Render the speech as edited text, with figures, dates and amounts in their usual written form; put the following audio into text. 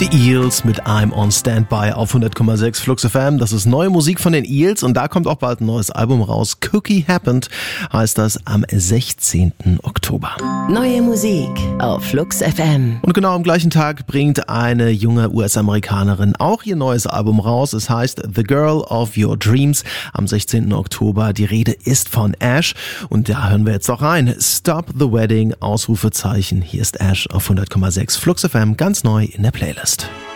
Die Eels mit I'm on Standby auf 100,6 Flux FM. Das ist neue Musik von den Eels und da kommt auch bald ein neues Album raus. Cookie Happened heißt das am 16. Oktober. Neue Musik auf Flux FM. Und genau am gleichen Tag bringt eine junge US-Amerikanerin auch ihr neues Album raus. Es heißt The Girl of Your Dreams am 16. Oktober. Die Rede ist von Ash und da hören wir jetzt doch rein. Stop the Wedding, Ausrufezeichen. Hier ist Ash auf 100,6 Flux FM, ganz neu in der Playlist.